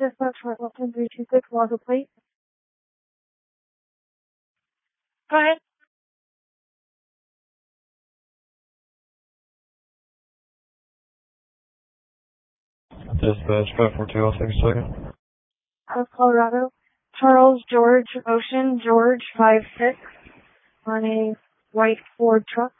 dispatch for 11326, log a plate. Go ahead. Dispatch 542, I'll take a second. Colorado. Charles George Ocean George 56 on a white Ford truck.